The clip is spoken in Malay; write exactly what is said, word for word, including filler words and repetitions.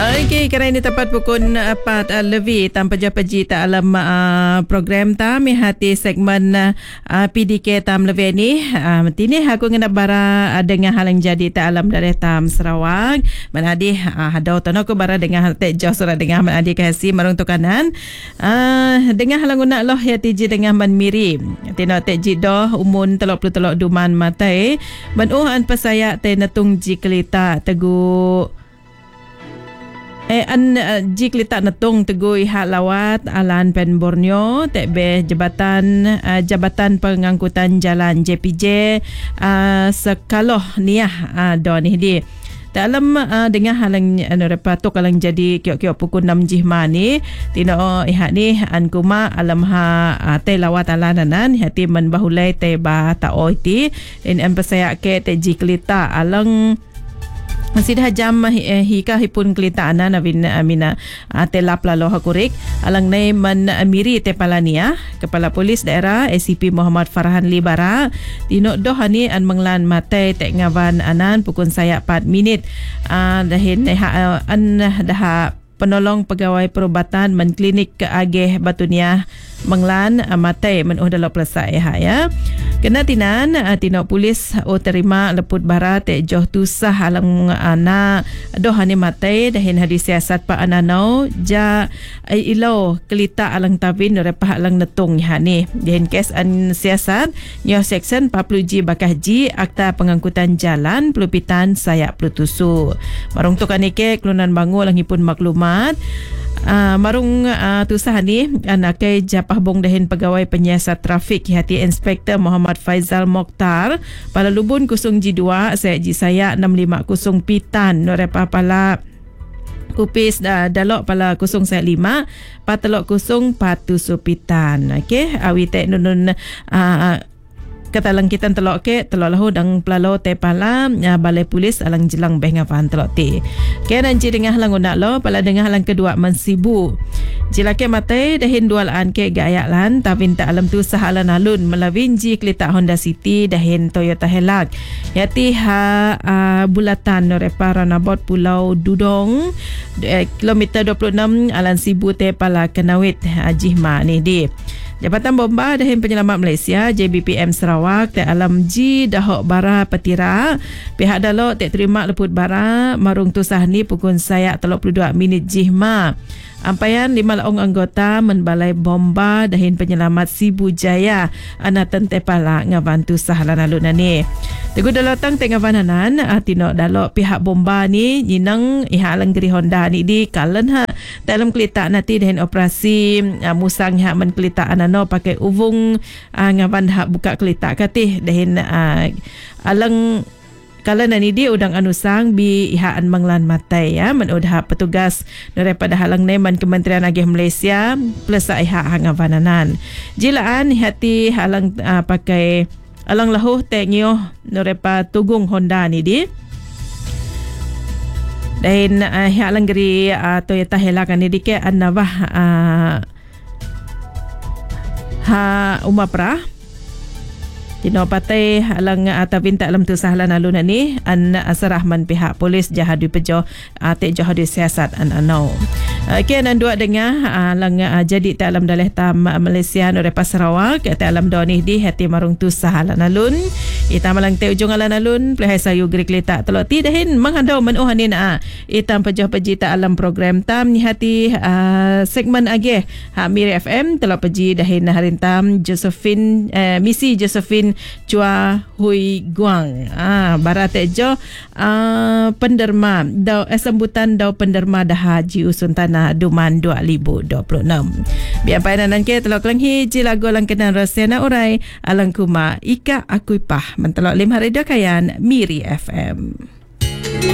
Okey, kerana ini tepat pukul empat uh, lebih tanpa japaji ta alam uh, program ta mi hati segmen uh, P D K tam lebih ni. Uh, tini aku ngena bara uh, dengan hal yang jadi ta alam dari tam Sarawak. Menadi uh, hadau tono ko bara dengan te jos sura dengan menadi kasi marung tu kanan. Uh, dengan hal nguna loh ya tiji dengan man miri. Tino te jido umun telok puluh telok duman matai. Menuhan pesaya te netung ji kelita tegu Eh an uh, jik litak netung tegui hak lawat alan pen Borneo tekbe jabatan uh, jabatan pengangkutan jalan J P J uh, sekaloh niah uh, do ni di dalam uh, dengan halang anu repatuk kalang jadi kiok-kiok pukul enam jihma ni tino ihak ni an kuma alam ha uh, te lawat alananan hati men bahulai te ba ta oiti in empesaya ke te jiklita alang masih dah jam eh, hika hipun kelita ana navin amina telap lalo hakurik alang nei man miri te palania kepala polis daerah A C P Muhammad Farhan Libara tino dohani an menglan mate te ngawan anan pukul saya empat minit uh, dahin uh, an dah penolong pegawai perubatan men klinik ke Ageh Batunia menglan mate menuh dalam pelasa ya ya kena tinan tino polis o terima leput barat te joh tusah alang ana dohani mate dahin hadis siasat pa anano ja ilo kelita alang tavin repah alang netung ya ni dahin kes an siasat nyo section empat puluh G bakah G akta pengangkutan jalan pelupitan saya pelutusu marung tu kanike kelunan bangu lang hipun maklumat. Uh, marung uh, tusah ni anak ke japah bong dahin pegawai penyiasat trafik hati Inspektor Muhammad Faizal Mokhtar pala lubun kusung G dua saya G saya enam lima kusung pitan norepa pala kupis uh, dalok pala kusung saya lima patelok kusung patu supitan okey awi tek nunun uh, katalang kita telok ke telok lahu dang pelalo te pala ya, balai polis alang jelang beh ngapan telok te ke nanti dengah lang unak lo pala dengah lang kedua mensibu jila ke mate dahin dual an ke gayak lan tapi tak alam tu sahalan alun melawin ji kelita Honda City dahin Toyota Hilux yati ha uh, bulatan norepa ranabot Pulau Dudong eh, kilometer dua puluh enam alan sibu te pala Kenawit uh, Jihma ni di Jabatan Bomba dahin Penyelamat Malaysia J B P M Sarawak te alam ji dahok bara petira pihak dalok te terima leput bara marung tusah ni pukul saya tiga puluh dua minit jihma ampayan lima laong anggota menbalai bomba dahin Penyelamat Sibu Jaya anatan te pala ngabantu sahalan alun ni tegu dalotang te ngavananan atino dalok pihak bomba ni nyinang iha alang geri Honda ni di kalen ha dalam kelita nanti dahin operasi uh, musang ha men kelita anano pakai uvung uh, ngavan ha buka kelita katih dahin uh, alang kalau nani dia udang anusang bi ihaan manglan matai ya menudha petugas daripada halang neman Kementerian Agih Malaysia plus iha hangavananan jilaan hati halang uh, pakai alang lahu tengyo norepa tugung Honda ni di dan uh, halang geri uh, Toyota Hilux ni di ke anawah uh, ha umapra Tino patai alang atavin tak alam tu sahlan alun ni an asrahman pihak polis jahadu pejo atik jahadu siasat an anau. Okey nan dua dengar alang jadi tak alam daleh tam Malaysia norepa Sarawak tak alam doni di hati marung tu sahlan alun. Ita malang te ujung alan alun pleh sayu grik letak telok ti dahin manghandau menuhanin a. Ita pejo peji tak alam program tam ni hati uh, segmen agih ha Miri F M telok peji dahin harin tam Josephine uh, misi Josephine Chua Hui Guang ah barat jo uh, penderma dau eh, sambutan dau penderma dah haji usun tanah Duman dua ribu dua puluh enam biar painan ke telok langhi ji lagu lang kenan rasena urai alang kuma ika akui pah mentelok lim hari dah kayan Miri F M.